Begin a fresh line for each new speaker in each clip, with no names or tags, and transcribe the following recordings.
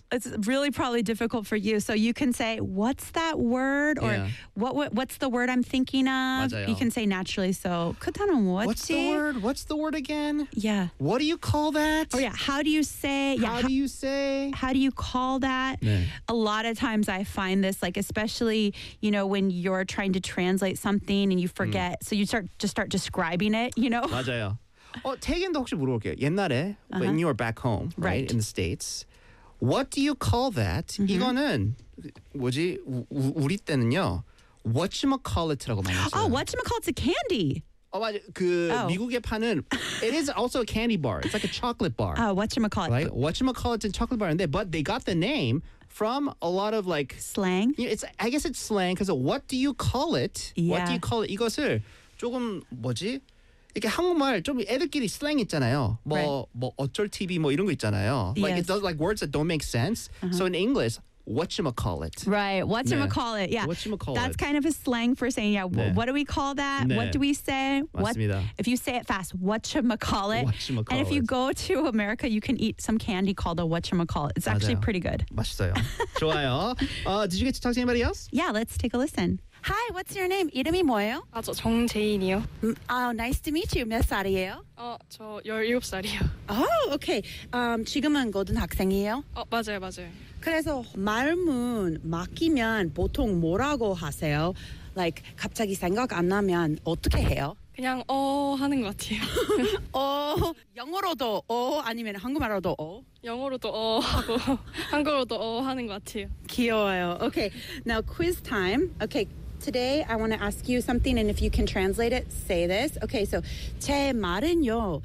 it's really probably difficult for you. So you can say, what's that word? Or
Yeah.
what's the word I'm thinking of?
맞아요.
You can say naturally. So 그 단어 뭐지?
What's the word? What's the word again?
Yeah.
What do you call that?
Oh yeah. How do you say? Yeah.
How do you say?
How do you call that?
네.
A lot of times I find this, like, especially, when you're trying to translate something and you forget, so you start describing it,
맞아요. 태견도 혹시 물어볼게요. 옛날에 when you were back home, right,
Right.
in the States, what do you call that? 이거는 뭐지? 우리 때는요. whatchamacallit라고 많이 했어요.
Oh, whatchamacallit's a candy.
맞아.
Oh.
미국에 파는 it is also a candy bar. It's like a chocolate bar.
Oh, whatchamacallit.
Right? Whatchamacallit's a chocolate bar. But they got the name from a lot of like
Slang.
I guess it's slang because what do you call it? What do
Yeah.
you call it? 이것을 조금 뭐지? 이렇게 한국말 좀 애들끼리 슬랭 있잖아요. 뭐 어쩔 TV 뭐 이런 거 있잖아요. Like
Yes.
it does like words that don't make sense. So in English, whatchamacallit.
Right. Whatchamacallit. Yeah.
Whatchamacallit.
That's kind of a slang for saying,
네.
what do we call that?
네.
What do we say?
맞습니다.
If you say it fast, whatchamacallit.
Whatchamacallit.
And if you go to America, you can eat some candy called a whatchamacallit. It's actually
맞아요.
pretty good.
맛있어요. 좋아요. Did you get to talk to anybody else?
Yeah, let's take a listen. Hi, what's your name? 이름이 뭐예요?
저 정재인이요.
Nice to meet you. 몇 살이에요?
저 17살이요.
Oh, okay. 지금은 고등학생이에요?
맞아요.
그래서 말문 맡기면 보통 뭐라고 하세요? Like 갑자기 생각 안 나면 어떻게 해요?
그냥 하는 것 같아요.
영어로도 아니면 한국말로도
영어로도 하고 한국어로도 하는 것 같아요.
귀여워요. Okay, now quiz time. Okay, today I want to ask you something, and if you can translate it, say this. Okay, so 제 말은요.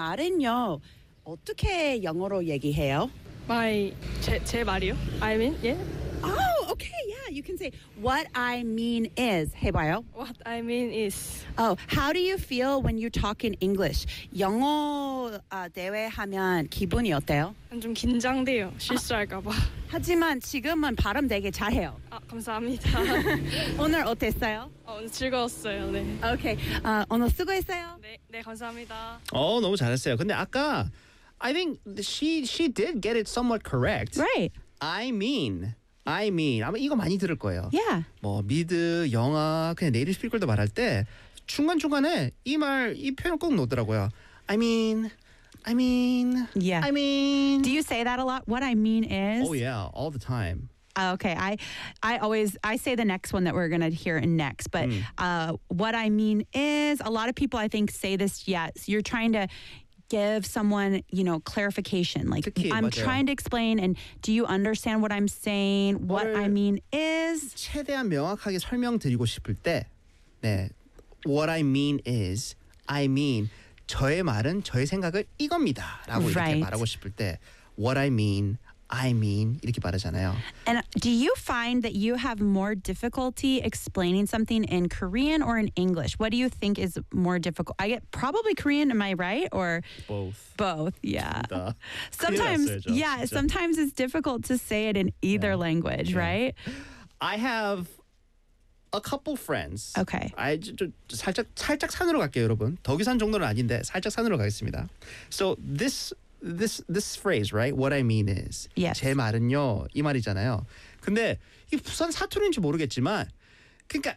어떻게 영어로 얘기해요?
제 말이요? I mean, yeah.
Oh, okay, yeah. You can say what I mean is. 해봐요.
What I mean is.
Oh, how do you feel when you talk in English? 영어 대회 하면 기분이 어때요?
좀 긴장돼요. 실수할까봐.
하지만 지금은 발음 되게 잘해요.
감사합니다.
오늘 어땠어요?
오늘 즐거웠어요. 네.
Okay, 오늘 수고했어요.
네, 감사합니다.
너무 잘했어요. 근데 아까 I think she did get it somewhat correct.
Right.
I mean. 아마 이거 많이 들을 거예요.
Yeah.
뭐 미드, 영화, 그냥 네이티브 스피커도 말할 때 중간중간에 이 표현 꼭 놓더라고요. I mean.
Yeah.
I mean.
Do you say that a lot? What I mean is.
Oh yeah, all the time.
Okay, I say the next one that we're gonna hear next, but what I mean is, a lot of people I think say this. Yes, you're trying to give someone, clarification. Like,
특히,
I'm
맞아요.
trying to explain, and do you understand what I'm saying? What I mean is.
최대한 명확하게 설명드리고 싶을 때, what I mean is, I mean, 저의 말은 저의 생각을 이겁니다라고 이렇게
Right.
말하고 싶을 때, what I mean 이렇게 말하잖아요.
And do you find that you have more difficulty explaining something in Korean or in English? What do you think is more difficult? I get probably Korean, am I right? Or
Both.
both, yeah.
다.
Sometimes,
큰일 났어요, 저,
yeah,
진짜.
sometimes it's difficult to say it in either language, right?
I have a couple friends.
Okay.
살짝 산으로 갈게요, 여러분. 덕유산 정도는 아닌데 살짝 산으로 가겠습니다. So this phrase, right? What I mean is.
Yes.
제 말은요. 이 말이잖아요. 근데 이 부산 사투리인지 모르겠지만 그러니까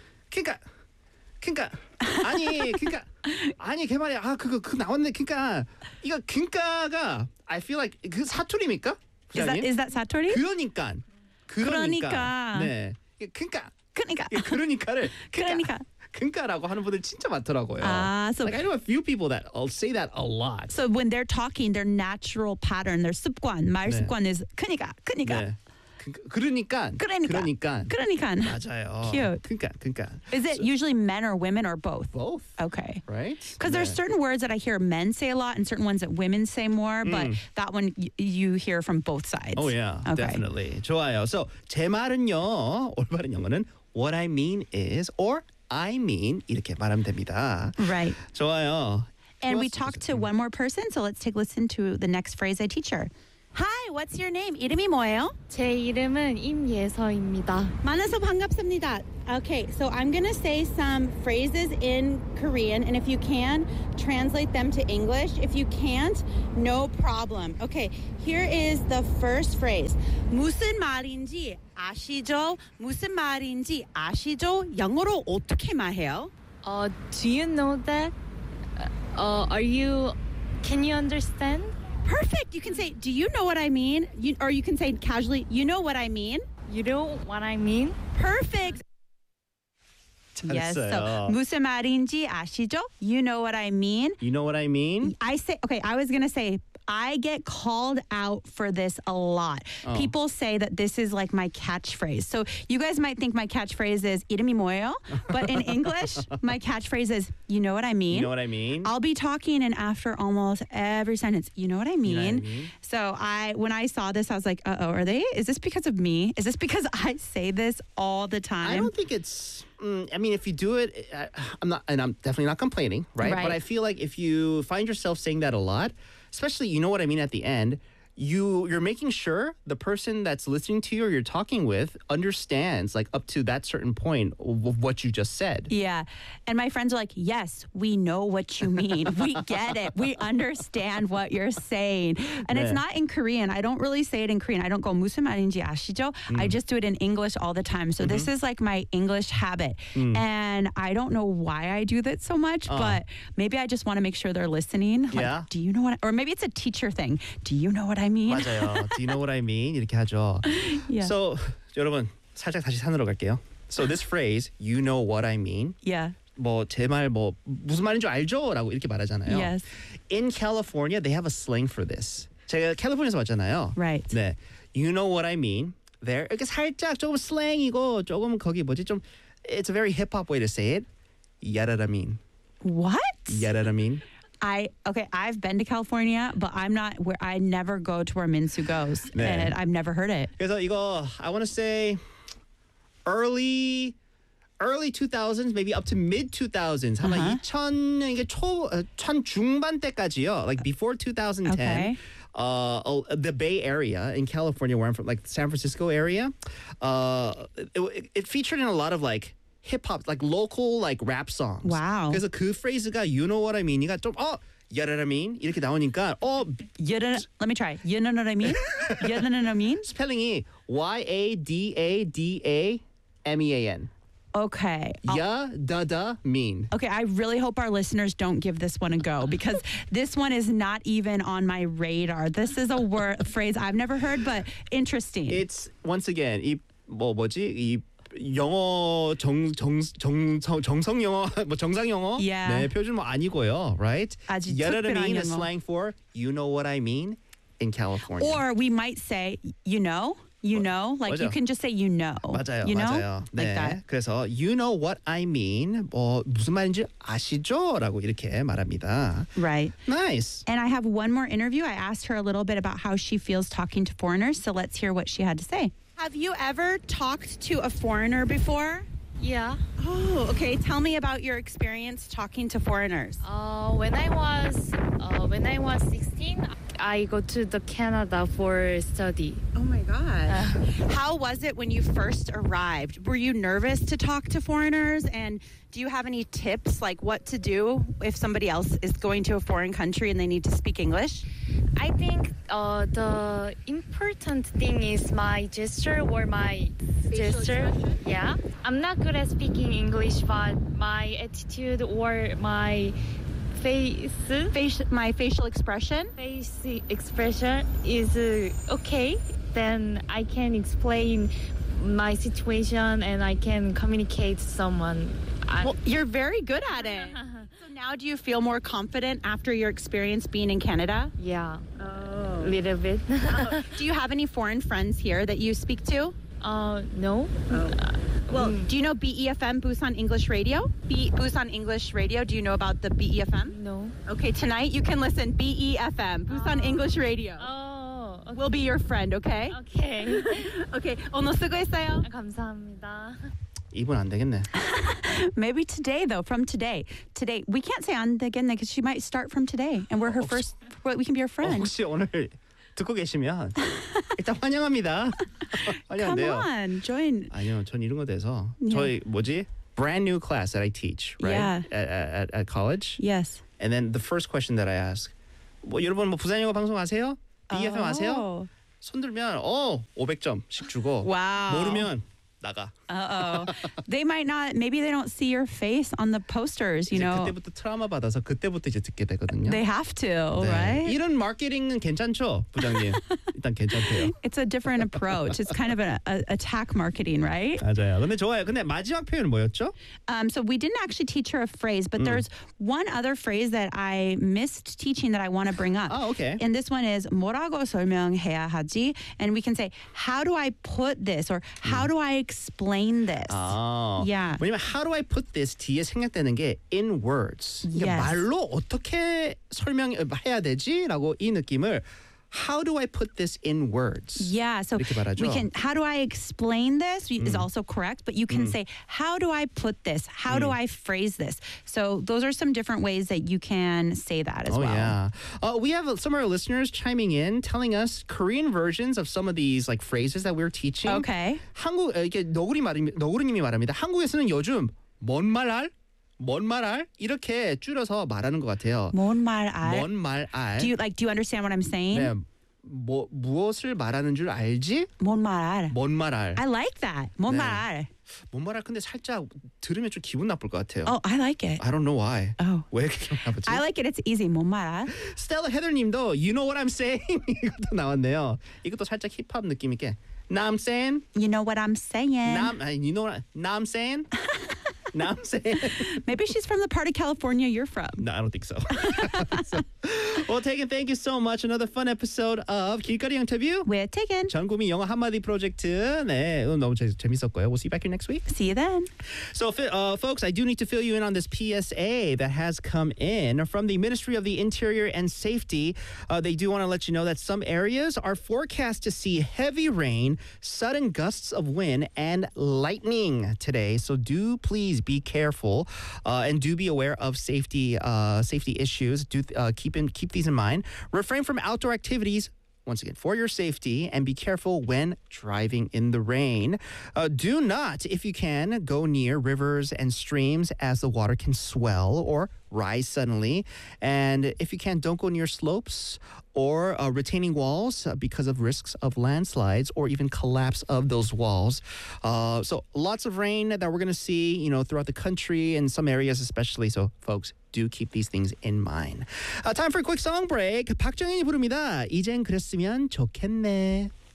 아니 걔 말이야. 그거 나왔네. 그러니까 이거 그러니까가 I feel like 그 사투리입니까? 부장님?
Is that 사투리?
그러니까. 네. 그러니까를 그러니까라고 하는 분들 진짜 많더라고요.
So
like I know a few people that I'll say that a lot.
So when they're talking, their natural pattern, their 습관, 말 습관 is 그러니까.
네. 그러니까. 맞아요.
Cute.
그러니까.
Is it usually men or women or both?
Both.
Okay.
Right?
Because there's certain words that I hear men say a lot and certain ones that women say more, but that one you hear from both sides.
Oh yeah,
Okay.
definitely. 좋아요. So 제 말은요. 올바른 영어는 what I mean is or I mean 이렇게 말하면 됩니다.
Right.
좋아요.
And we talked to one more person, so let's take a listen to the next phrase I teach her. Hi, what's your name? 이름이 뭐예요?
제 이름은 임예서입니다.
만나서 반갑습니다. Okay, so I'm going to say some phrases in Korean, and if you can, translate them to English. If you can't, no problem. Okay, here is the first phrase. 무슨 말인지 아시죠? 무슨 말인지 아시죠? 영어로 어떻게 말해요?
Do you know that? Can you understand?
Perfect. You can say, do you know what I mean? Or you can say casually, you know what I mean?
You know what I mean?
Perfect. Yes. So
잘했어요.
무슨 말인지 아시죠? You know what I mean?
You know what I mean?
I was going to say, I get called out for this a lot. People say that this is like my catchphrase. So you guys might think my catchphrase is 이름이 뭐예요? But in English, my catchphrase is, you know what I mean?
You know what I mean?
I'll be talking and after almost every sentence, you know what I mean?
You know what I mean?
So when I saw this, I was like, is this because of me? Is this because I say this all the time?
I don't think it's. I mean, if you do it, I'm not, and I'm definitely not complaining, right?
Right.
But I feel like if you find yourself saying that a lot, especially, you know what I mean, at the end, you're making sure the person that's listening to you or you're talking with understands, like, up to that certain point of what you just said.
Yeah. And my friends are like, yes, we know what you mean. We get it. We understand what you're saying. And it's
네.
not in Korean. I don't really say it in Korean. I don't go 무슨 말인지 아시죠? I just do it in English all the time. So this is like my English habit. And I don't know why I do that so much, but maybe I just want to make sure they're listening. Like,
Yeah.
do you know what? Or maybe it's a teacher thing. Do you know what I mean?
맞아요. Do you know what I mean? 이렇게 하죠.
Yeah.
So, 여러분, 살짝 다시 산으로 갈게요. So this phrase, you know what I mean?
Yeah.
뭐 제 말 뭐 무슨 말인 줄 알죠? 라고 이렇게 말하잖아요.
Yes.
In California, they have a slang for this. 제가 캘리포니아에서 왔잖아요.
Right.
네. You know what I mean? There. 이렇게 살짝 조금 슬랭이고 조금 거기 뭐지 좀 it's a very hip hop way to say it. 야라라 mean.
What?
야라라 mean.
I've been to California, but I'm not where I never go to where Minsu goes.
네.
And I've never heard it.
그래서 이거 I want to say early 2000s, maybe up to mid 2000s. 아마 2000 이게 천 중반 때까지요. Like before 2010.
Okay.
The Bay Area in California, where I'm from, like San Francisco area, it featured in a lot of like hip hop, like local like rap songs.
Wow.
그래서 그 phrase가 you know what I mean이가 좀 you know what I mean 이렇게 나오니까
Let me try. You know what I mean? You know what I mean?
스펠링이 YADADAMEAN.
Okay.
Yadada mean.
Okay, I really hope our listeners don't give this one a go because this one is not even on my radar. This is a phrase I've never heard, but interesting.
It's once again 이 이 영어 정성 영어 뭐 정상 영어
Yeah.
네 표준 뭐 아니고요, right?
아주
You know what I
특별한
mean is
영어.
slang for you know what I mean in California.
Or we might say, you know, like you
맞아.
can just say you know.
맞아요,
you know?
맞아요.
Like
네,
that.
그래서 you know what I mean 뭐 무슨 말인지 아시죠?라고 이렇게 말합니다.
Right.
Nice.
And I have one more interview. I asked her a little bit about how she feels talking to foreigners. So let's hear what she had to say. Have you ever talked to a foreigner before?
Yeah.
Oh, okay. Tell me about your experience talking to foreigners.
When I was 16, I go to the Canada for study.
Oh my God. How was it when you first arrived? Were you nervous to talk to foreigners? And do you have any tips like what to do if somebody else is going to a foreign country and they need to speak English?
I think the important thing is my gesture or my gesture. Yeah. I'm not good at speaking English, but my attitude or my
My facial expression?
face expression is okay. Then I can explain my situation and I can communicate to someone.
Well, you're very good at it. So now do you feel more confident after your experience being in Canada?
Yeah. A little bit.
Do you have any foreign friends here that you speak to?
No.
Well, do you know BEFM, Busan English Radio? Busan English Radio, do you know about the BEFM?
No.
Okay, tonight you can listen BEFM, Busan English Radio.
Oh. Okay.
We'll be your friend, okay?
Okay.
Okay, 오늘 수고했어요.
감사합니다.
이분 안 되겠네.
Maybe today, though, from today. Today, we can't say 안 되겠네 because she might start from today. And we're her first, we can be her friend.
혹시 오늘 듣고 계시면 일단 환영합니다.
Come
환영한대요.
on, join.
아니요, 전 이런 거 돼서
Yeah.
저희 뭐지? Brand new class that I teach, right?
Yeah.
At college.
Yes.
And then the first question that I ask, 뭐 여러분 뭐 부산 영어 방송 아세요? BFM 아세요?
Oh.
손 들면 500점씩 주고
Wow.
모르면 나가.
Uh-oh. They might not, maybe they don't see your face on the posters, you
이제
know.
그때부터 트라우마 받아서 그때부터 이제 듣게 되거든요.
They have to,
네.
right?
이런 마케팅은 괜찮죠, 부장님? 일단 괜찮대요.
It's a different approach. It's kind of an attack marketing, right?
맞아요. 근데 좋아요. 근데 마지막 표현은 뭐였죠?
So we didn't actually teach her a phrase, but there's one other phrase that I missed teaching that I want to bring up.
Oh, okay.
And this one is 뭐라고 설명해야 하지? And we can say, how do I put this? Or how do I explain this?
아,
Yeah.
왜냐면 how do I put this 뒤에 생략되는 게 in words. 이게
Yes.
말로 어떻게 설명해야 되지라고 이 느낌을 how do I put this in words?
Yeah, so
이렇게 말하죠.
we can. How do I explain this is also correct, but you can say, how do I put this? How do I phrase this? So those are some different ways that you can say that as
Oh
well.
yeah, we have some of our listeners chiming in, telling us Korean versions of some of these like phrases that we're teaching.
Okay.
한국 이게 너구리님이 말합니다. 한국에서는 요즘 뭔 말할 이렇게 줄여서 말하는 것 같아요.
뭔 말 알?
뭔 말알.
Do you understand what I'm saying?
네, 무엇을 말하는 줄 알지?
뭔 말 알?
뭔 말알.
I like that. 뭔
네.
말 알?
뭔 말알 근데 살짝 들으면 좀 기분 나쁠 것 같아요.
Oh, I like it.
I don't know why.
Oh.
왜 그렇게 나쁘지?
I like it. It's easy. 뭔 말 알?
Stella Heather님도 You know what I'm saying 이것도 나왔네요. 이것도 살짝 힙합 느낌 있게. Now I'm saying.
You know what I'm saying?
You know what? Now I'm saying. Now I'm saying.
Maybe she's from the part of California you're from.
No, I don't think so. Well, Taken, thank you so much. Another fun episode of 길거리 인터뷰.
With Taken.
전국민 영어 한마디 프로젝트. 네, 너무 재밌었고요. We'll see you back here next week.
See you then.
So, folks, I do need to fill you in on this PSA that has come in from the Ministry of the Interior and Safety. They do want to let you know that some areas are forecast to see heavy rain, sudden gusts of wind, and lightning today. So do please be careful and do be aware of safety issues. Do keep these in mind. Refrain from outdoor activities. Once again, for your safety, and be careful when driving in the rain. Do not, if you can, go near rivers and streams as the water can swell or rise suddenly. And if you can, don't go near slopes or retaining walls because of risks of landslides or even collapse of those walls. So lots of rain that we're going to see, throughout the country and some areas especially. So, folks, do keep these things in mind. Time for a quick song break. 박정현이 부릅니다. 이젠 그랬으면 좋겠네.